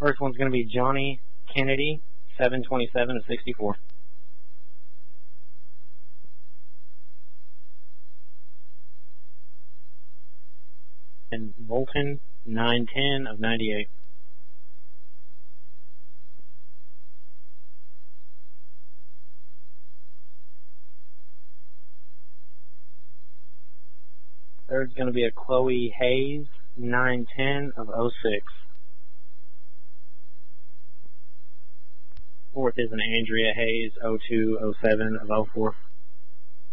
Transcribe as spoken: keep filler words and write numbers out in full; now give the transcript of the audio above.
First one's going to be Johnny Kennedy, seven twenty-seven of sixty-four. And Volton, nine ten of ninety-eight. Third's going to be a Chloe Hayes, nine ten of oh six. Fourth is an Andrea Hayes, oh two oh seven of oh four.